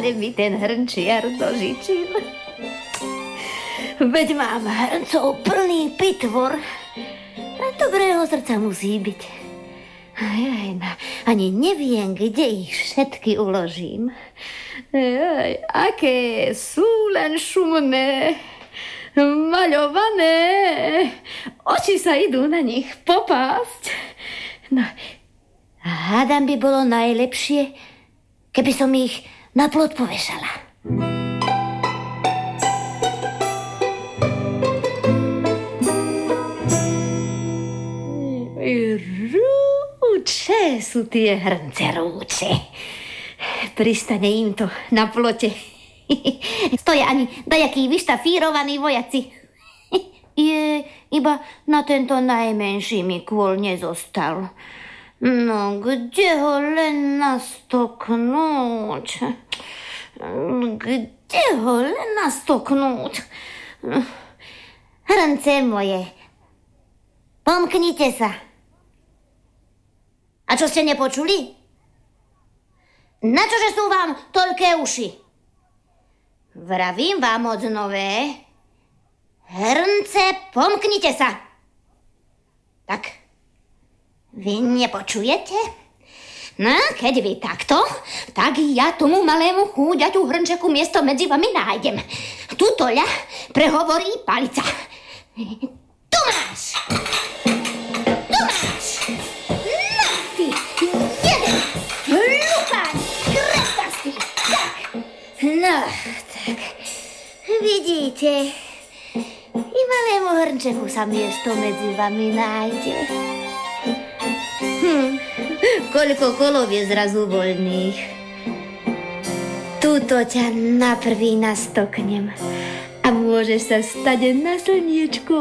ale mi ten hrnčiar dožičil. Veď mám hrncov plný pitvor. Dobrého srdca musí byť. Ani neviem, kde ich všetky uložím. Aké sú len šumné, maľované. Oči sa idú na nich popásť. No, hádam by bolo najlepšie, keby som ich na plot povešala. Rúče sú tie hrnce, rúče. Pristane im to na plote. Stoja ani dajakí vyštafírovaní vojaci. Iba na tento najmenší mi kôl nezostal. No, kde ho len nastoknúť? Kde ho len nastoknúť? Hrnce moje, pomknite sa. A čo ste nepočuli? Načože sú vám toľké uši? Vravím vám od nové. Hrnce, pomknite sa. Tak, vy nepočujete? No, keď vy takto, tak ja tomu malému chúďaťu hrnčeku miesto medzi vami nájdem. Tutoľa prehovorí palica. Tu máš! Tu máš! No, ty jeden hlupáň, krepastý. Tak, no, tak, vidíte, i malému hrnčeku sa miesto medzi vami nájde. Koľko kolov je zrazu voľných. Tuto ťa na prvý nastoknem a môžeš sa stať na slniečko